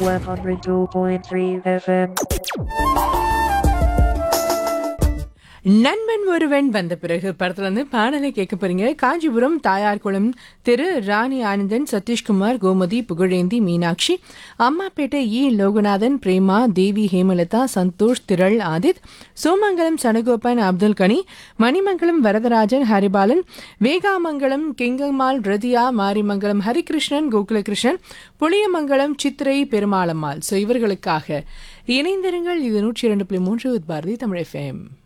102.3 FM. நண்பன் ஒருவன் வந்த பிறகு படத்துல இருந்து பாடலை கேட்க போறீங்க. காஞ்சிபுரம் தாயார்குளம் திரு ராணி ஆனந்தன், சதீஷ்குமார், கோமதி, புகழேந்தி, மீனாட்சி, அம்மாப்பேட்டை லோகநாதன், பிரேமா, தேவி, ஹேமலதா, சந்தோஷ், திரள், ஆதித், சோமங்கலம், சனகோபன், அப்துல் கனி, மணிமங்கலம், வரதராஜன், ஹரிபாலன், வேகாமங்கலம், கெங்கம்மாள், ரதியா, மாரிமங்கலம், ஹரிகிருஷ்ணன், கோகுலகிருஷ்ணன், புளியமங்கலம், சித்திரை, பெருமாளம்மாள். இவர்களுக்காக இணைந்திருங்கள். இது 102.3 பாரதி தமிழ் FM.